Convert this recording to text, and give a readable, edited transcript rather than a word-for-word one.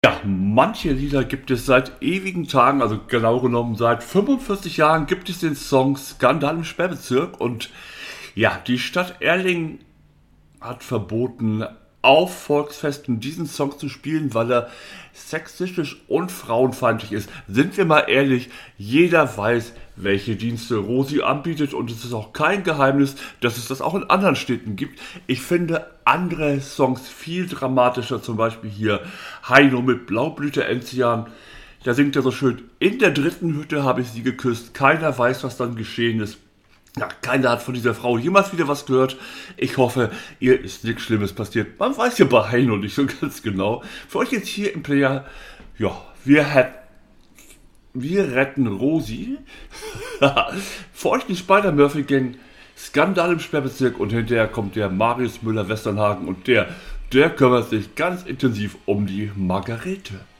Ja, manche Lieder gibt es seit ewigen Tagen, also genau genommen seit 45 Jahren gibt es den Song Skandal im Sperrbezirk und ja, die Stadt Erlangen hat verboten, auf Volksfesten diesen Song zu spielen, weil er sexistisch und frauenfeindlich ist. Sind wir mal ehrlich, jeder weiß, welche Dienste Rosi anbietet und es ist auch kein Geheimnis, dass es das auch in anderen Städten gibt. Ich finde andere Songs viel dramatischer, zum Beispiel hier Heino mit Blaublüte Enzian. Da singt er so schön, in der dritten Hütte habe ich sie geküsst, keiner weiß, was dann geschehen ist. Ja, keiner hat von dieser Frau jemals wieder was gehört. Ich hoffe, ihr ist nichts Schlimmes passiert. Man weiß ja bei Heino nicht so ganz genau. Für euch jetzt hier im Player, ja, wir retten Rosi. Für euch die Spider-Murphy-Gang, Skandal im Sperrbezirk und hinterher kommt der Marius Müller-Westernhagen und der kümmert sich ganz intensiv um die Margarete.